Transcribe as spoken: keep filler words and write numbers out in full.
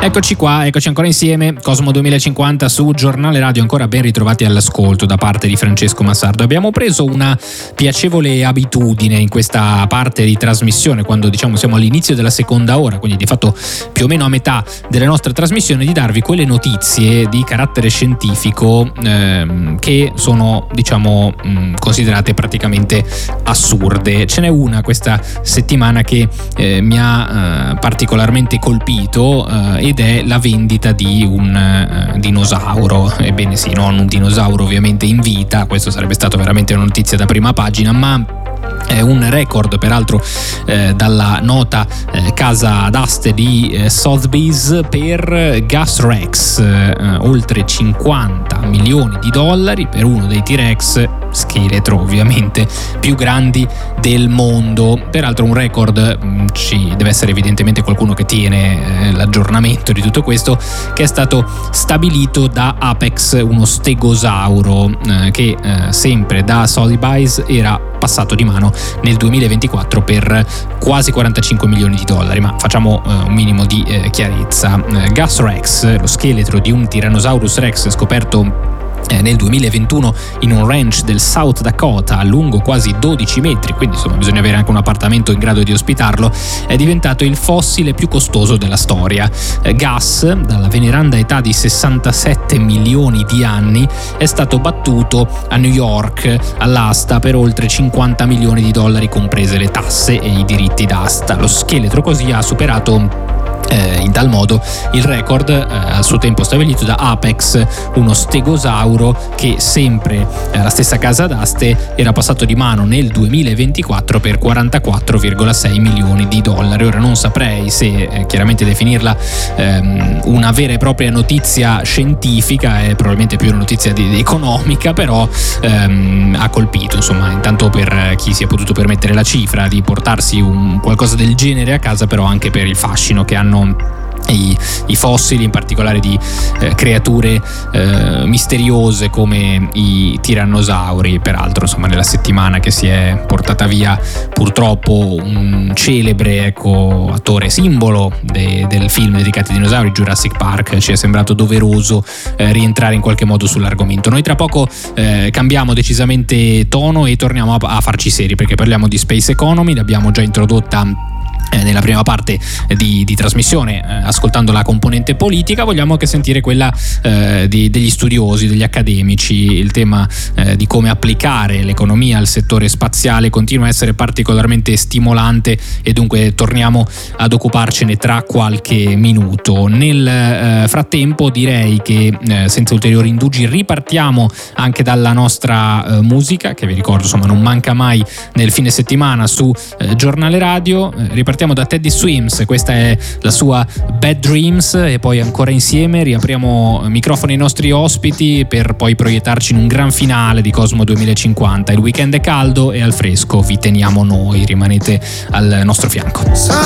Eccoci qua, eccoci ancora insieme, Cosmo duemilacinquanta su Giornale Radio, ancora ben ritrovati all'ascolto da parte di Francesco Massardo. Abbiamo preso una piacevole abitudine in questa parte di trasmissione, quando diciamo siamo all'inizio della seconda ora, quindi di fatto più o meno a metà della nostra trasmissione, di darvi quelle notizie di carattere scientifico ehm, che sono diciamo mh, considerate praticamente assurde. Ce n'è una questa settimana che eh, mi ha eh, particolarmente colpito eh, ed è la vendita di un uh, dinosauro. Ebbene sì, non un dinosauro ovviamente in vita, questo sarebbe stato veramente una notizia da prima pagina, ma è un record peraltro eh, dalla nota eh, casa d'aste di eh, Sotheby's per Gus Rex, eh, oltre cinquanta milioni di dollari per uno dei T-Rex scheletro ovviamente più grandi del mondo. Peraltro un record, mh, ci deve essere evidentemente qualcuno che tiene eh, l'aggiornamento di tutto questo, che è stato stabilito da Apex, uno stegosauro eh, che eh, sempre da Sotheby's era passato di mano nel duemilaventiquattro per quasi quarantacinque milioni di dollari. Ma facciamo eh, un minimo di eh, chiarezza. eh, Gus Rex, lo scheletro di un Tyrannosaurus Rex scoperto Eh, nel duemilaventuno in un ranch del South Dakota, lungo quasi dodici metri, quindi insomma bisogna avere anche un appartamento in grado di ospitarlo, è diventato il fossile più costoso della storia. eh, Gus, dalla veneranda età di sessantasette milioni di anni, è stato battuto a New York all'asta per oltre cinquanta milioni di dollari, comprese le tasse e i diritti d'asta. Lo scheletro così ha superato Eh, in tal modo il record eh, al suo tempo stabilito da Apex, uno stegosauro che sempre eh, la stessa casa d'aste era passato di mano nel duemilaventiquattro per quarantaquattro virgola sei milioni di dollari. Ora non saprei se eh, chiaramente definirla ehm, una vera e propria notizia scientifica, è probabilmente più una notizia di, di economica, però ehm, ha colpito insomma, intanto per chi si è potuto permettere la cifra di portarsi un qualcosa del genere a casa, però anche per il fascino che hanno I, i fossili, in particolare di eh, creature eh, misteriose come i tirannosauri. Peraltro insomma nella settimana che si è portata via purtroppo un celebre ecco, attore simbolo de, del film dedicato ai dinosauri, Jurassic Park, ci è sembrato doveroso eh, rientrare in qualche modo sull'argomento. Noi tra poco eh, cambiamo decisamente tono e torniamo a, a farci seri, perché parliamo di Space Economy, l'abbiamo già introdotta nella prima parte di, di trasmissione eh, ascoltando la componente politica. Vogliamo anche sentire quella eh, di, degli studiosi, degli accademici. Il tema eh, di come applicare l'economia al settore spaziale continua a essere particolarmente stimolante e dunque torniamo ad occuparcene tra qualche minuto. Nel eh, frattempo direi che eh, senza ulteriori indugi ripartiamo anche dalla nostra eh, musica, che vi ricordo insomma non manca mai nel fine settimana su eh, Giornale Radio. eh, ripartiamo da Teddy Swims, questa è la sua Bad Dreams, e poi ancora insieme riapriamo microfoni ai nostri ospiti per poi proiettarci in un gran finale di Cosmo duemilacinquanta. Il weekend è caldo e al fresco, vi teniamo noi, rimanete al nostro fianco.